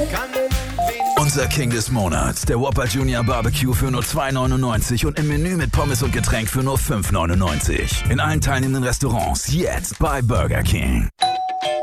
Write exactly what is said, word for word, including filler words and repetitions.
Unser King des Monats, der Whopper Junior Barbecue für nur zwei neunundneunzig und im Menü mit Pommes und Getränk für nur fünf neunundneunzig. In allen teilnehmenden Restaurants jetzt bei Burger King.